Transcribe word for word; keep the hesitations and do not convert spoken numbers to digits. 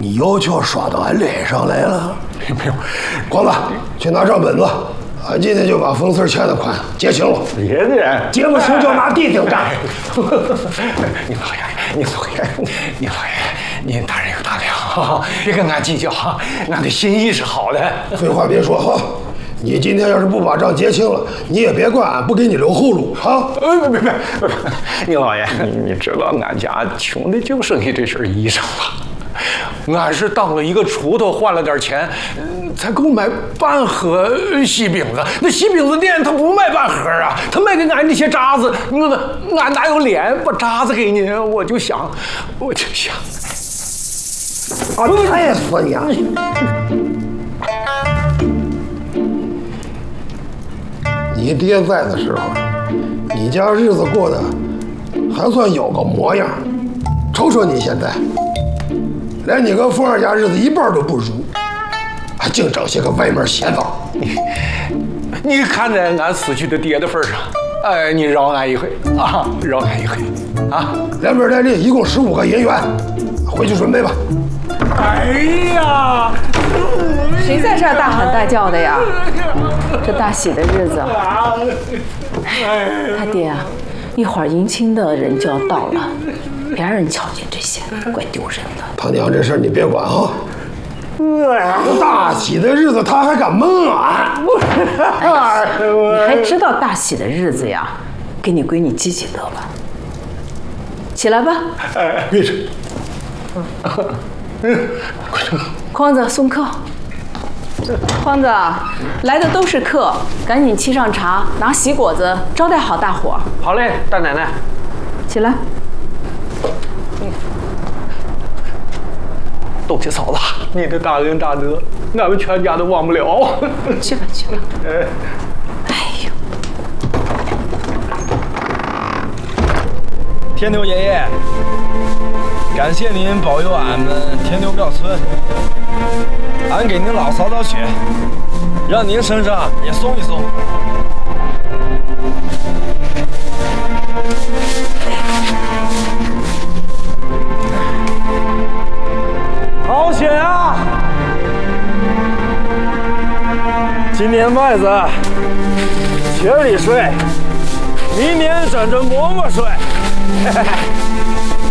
你要求刷到俺脸上来了。 没有， 光子，去拿账本子，俺今天就把冯四欠的款结清了。 别的， 结不清就拿地顶账。 您老爷，您老爷，您老爷，您大人有大量，别跟俺计较哈，俺的心意是好的。 废话别说哈。 你今天要是不把账结清了，你也别怪俺不给你留后路啊！ 呃，别别别，宁老爷，你你知道俺家穷的就剩下这身衣裳了，俺是当了一个锄头，换了点钱，才够买半盒西饼子。那西饼子店他不卖半盒啊，他卖给俺那些渣子，那个俺哪有脸把渣子给你？我就想，我就想， 啊，太说你啊！ 你爹在的时候，你家日子过得还算有个模样。瞅瞅你现在，连你跟凤儿家日子一半都不如，还净整些个歪门邪道。 你你看在俺死去的爹的份上，哎，你饶俺一回啊，饶俺一回啊！ 连本带利一共十五个银元，回去准备吧。 哎呀， 谁在这儿大喊大叫的呀？这大喜的日子，他爹啊，一会儿迎亲的人就要到了，别让人瞧见这些，怪丢人的。 他娘这事儿你别管啊。这大喜的日子他还敢蒙俺？ 哎，你还知道大喜的日子呀？给你闺女积积德吧。起来吧。 哎，别吃。 筐子送客。筐子，来的都是客，赶紧沏上茶，拿喜果子招待好大伙儿。 好嘞，大奶奶。 起来。 东西嫂子，你的大恩大德，俺们全家都忘不了。 去吧，去吧。哎。哎呦。 天牛爷爷。 感谢您保佑俺们天牛庙村，俺给您老扫扫雪，让您身上也松一松。好雪啊！今年麦子雪里睡，明年整着馍馍睡。嘿嘿嘿。